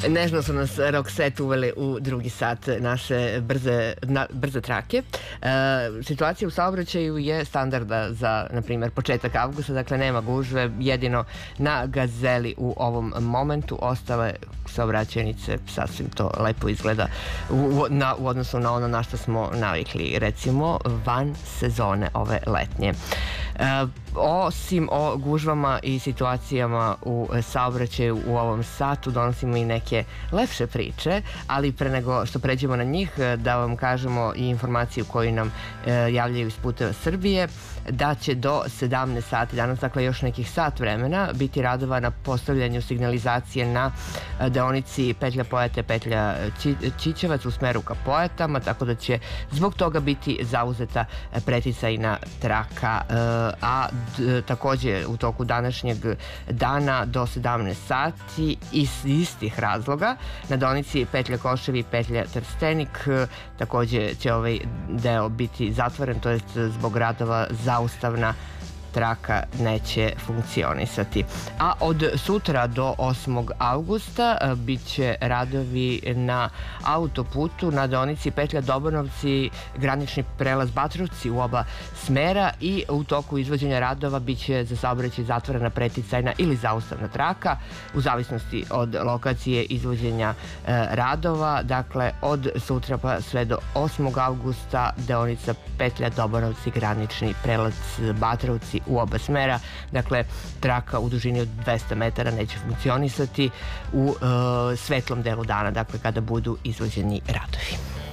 Nežno su nas Roxette uveli u drugi sat naše brze trake. Situacija u saobraćaju je standarda za, na primjer, početak avgusta, dakle nema gužve, jedino na Gazeli u ovom momentu, ostale saobraćajnice sasvim to lepo izgleda u odnosu na ono na što smo navikli, recimo van sezone ove letnje. Osim o gužvama i situacijama u saobraćaju u ovom satu donosimo i neke lepše priče, ali pre nego što pređemo na njih da vam kažemo i informaciju koju nam javljaju iz Puteva Srbije, da će do 17 sati danas, dakle još nekih sat vremena, biti radova na postavljanju signalizacije na deonici petlja Pojate, petlja Ćićevac u smeru ka Pojatama, tako da će zbog toga biti zauzeta preticajna traka, a takođe u toku današnjeg dana do 17 sati iz istih razloga na deonici petlja Koševi i petlja Trstenik takođe će ovaj deo biti zatvoren, to jest zbog radova zaustavna traka neće funkcionisati. A od sutra do 8. avgusta bit će radovi na autoputu na deonici petlja Dobanovci, granični prelaz Batrovci u oba smera i u toku izvođenja radova bit će za saobraćaj zatvorena preticajna ili zaustavna traka u zavisnosti od lokacije izvođenja radova. Dakle, od sutra pa sve do 8. avgusta deonica petlja Dobanovci, granični prelaz Batrovci u oba smera, dakle traka u dužini od 200 metara neće funkcionisati u svetlom delu dana, dakle kada budu izvođeni radovi.